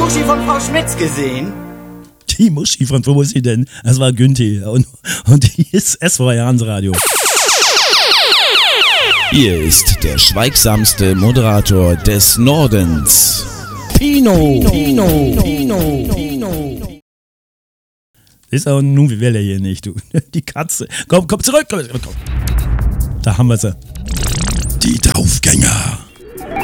Muschi von Frau Schmitz gesehen? Die Muschi von wo ist sie denn? Das war Günther und hier ist SWR Hansradio. Hier ist der schweigsamste Moderator des Nordens. Pino. Ist aber nun, wie will er hier nicht, du. Die Katze. Komm zurück. Da haben wir sie. Die Draufgänger.